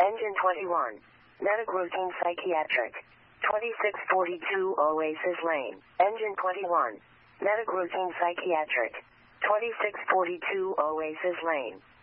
Engine 21. Metagroutine Psychiatric. 2642 Oasis Lane. Engine 21. Metagroutine Psychiatric. 2642 Oasis Lane.